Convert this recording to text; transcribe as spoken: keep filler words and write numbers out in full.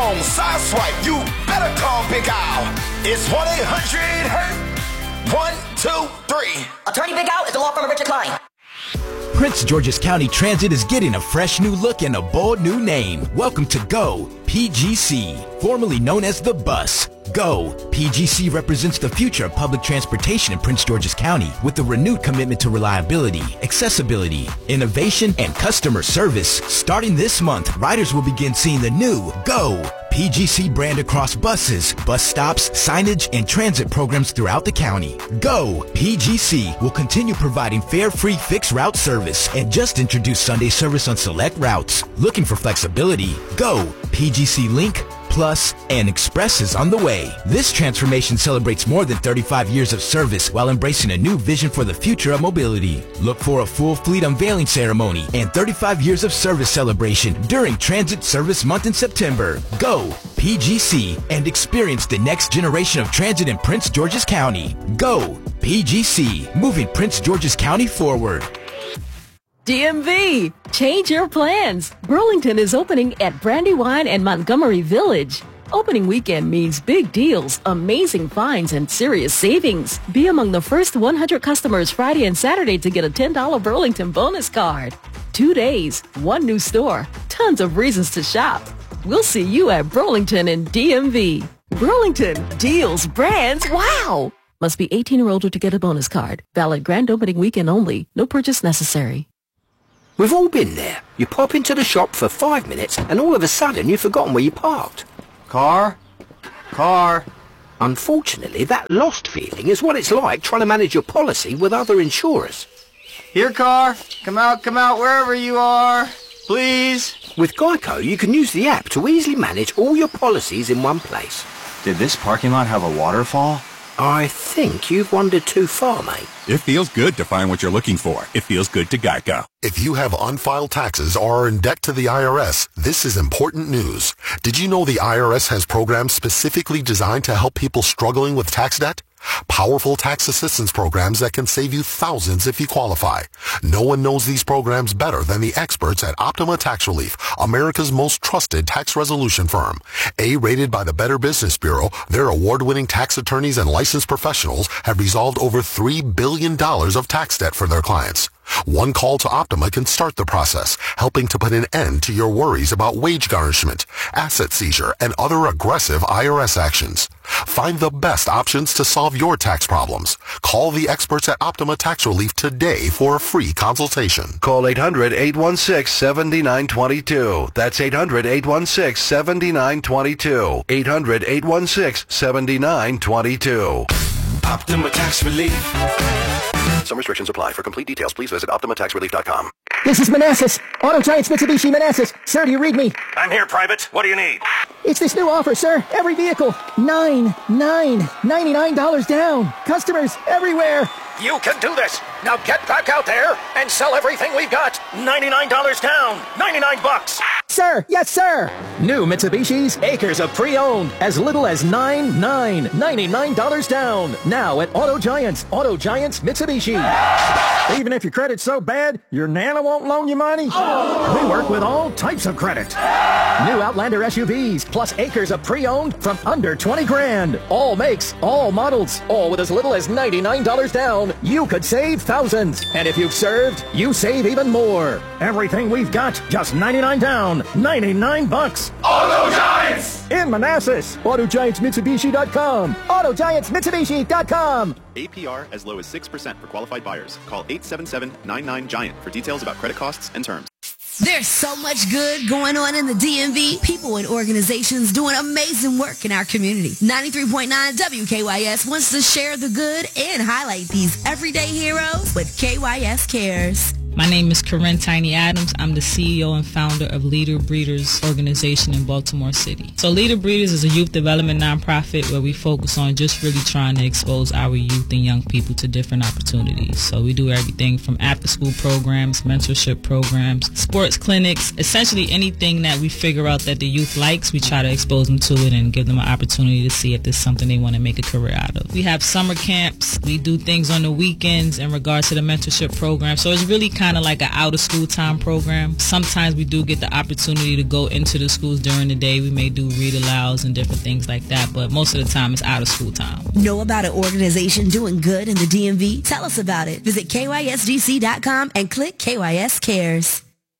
wrong, sideswipe, you better call Big Al. It's one eight hundred hurt. One, two, three. Attorney Big Al is the law firm of Richard Klein. Prince George's County Transit is getting a fresh new look and a bold new name. Welcome to GO P G C, formerly known as the Bus. GO P G C represents the future of public transportation in Prince George's County with a renewed commitment to reliability, accessibility, innovation, and customer service. Starting this month, riders will begin seeing the new GO P G C brand across buses, bus stops, signage, and transit programs throughout the county. GO P G C will continue providing fare-free fixed route service and just introduced Sunday service on select routes. Looking for flexibility? GO P G C Link, Plus, and Express is on the way. This transformation celebrates more than thirty-five years of service while embracing a new vision for the future of mobility. Look for a full fleet unveiling ceremony and thirty-five years of service celebration during Transit Service Month in September. GO P G C and experience the next generation of transit in Prince George's County. GO P G C, moving Prince George's County forward. D M V, change your plans. Burlington is opening at Brandywine and Montgomery Village. Opening weekend means big deals, amazing finds, and serious savings. Be among the first one hundred customers Friday and Saturday to get a ten dollars Burlington bonus card. Two days, one new store, tons of reasons to shop. We'll see you at Burlington and D M V. Burlington, deals, brands, wow! Must be eighteen or older to get a bonus card. Valid grand opening weekend only. No purchase necessary. We've all been there. You pop into the shop for five minutes and all of a sudden you've forgotten where you parked. Car? Car? Unfortunately, that lost feeling is what it's like trying to manage your policy with other insurers. Here, car. Come out, come out, wherever you are. Please. With Geico, you can use the app to easily manage all your policies in one place. Did this parking lot have a waterfall? I think you've wandered too far, mate. It feels good to find what you're looking for. It feels good to Geico. If you have unfiled taxes or are in debt to the I R S, this is important news. Did you know the I R S has programs specifically designed to help people struggling with tax debt? Powerful tax assistance programs that can save you thousands if you qualify. No one knows these programs better than the experts at Optima Tax Relief, America's most trusted tax resolution firm. A-rated by the Better Business Bureau, their award-winning tax attorneys and licensed professionals have resolved over three billion dollars of tax debt for their clients. One call to Optima can start the process, helping to put an end to your worries about wage garnishment, asset seizure, and other aggressive I R S actions. Find the best options to solve your tax problems. Call the experts at Optima Tax Relief today for a free consultation. Call eight hundred, eight one six, seven nine two two. That's eight hundred, eight one six, seven nine two two. eight hundred, eight one six, seven nine two two. Optima Tax Relief. Some restrictions apply. For complete details, please visit Optima Tax Relief dot com. This is Manassas. Auto Giants Mitsubishi Manassas. Sir, do you read me? I'm here, Private. What do you need? It's this new offer, sir. Every vehicle. Nine, nine, ninety-nine dollars down. Customers everywhere. You can do this. Now get back out there and sell everything we've got. ninety-nine dollars down. ninety-nine bucks. Sir, yes, sir. New Mitsubishis, acres of pre-owned, as little as nine nine, ninety-nine dollars down. Now at Auto Giants, Auto Giants Mitsubishi. Even if your credit's so bad, your Nana won't loan you money? Oh. We work with all types of credit. New Outlander S U Vs, plus acres of pre-owned from under twenty grand. All makes, all models, all with as little as ninety-nine dollars down. You could save thousands. And if you've served, you save even more. Everything we've got, just ninety-nine down. ninety-nine bucks. Auto Giants! In Manassas. Auto Giants Mitsubishi dot com. Auto Giants Mitsubishi dot com. A P R as low as six percent for qualified buyers. Call eight seven seven, nine nine, GIANT for details about credit costs and terms. There's so much good going on in the D M V. People and organizations doing amazing work in our community. ninety-three point nine W K Y S wants to share the good and highlight these everyday heroes with K Y S Cares. My name is Corinne Tiny Adams. I'm the C E O and founder of Leader Breeders organization in Baltimore City. So Leader Breeders is a youth development nonprofit where we focus on just really trying to expose our youth and young people to different opportunities. So we do everything from after-school programs, mentorship programs, sports clinics, essentially anything that we figure out that the youth likes, we try to expose them to it and give them an opportunity to see if there's something they want to make a career out of. We have summer camps. We do things on the weekends in regards to the mentorship program. So it's really kind kind of like an out of school time program. Sometimes we do get the opportunity to go into the schools during the day. We may do read alouds and different things like that, but most of the time it's out of school time. Know about an organization doing good in the D M V? Tell us about it. Visit K Y S D C dot com and click K Y S Cares.